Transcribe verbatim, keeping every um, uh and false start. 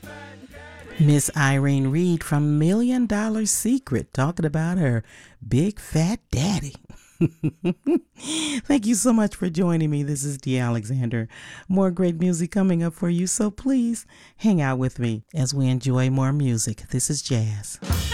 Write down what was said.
Miss Irene Reed from Million Dollar Secret talking about her big fat daddy. Thank you so much for joining me. This is Dee Alexander. More great music coming up for you, so please hang out with me as we enjoy more music. This is Jazz.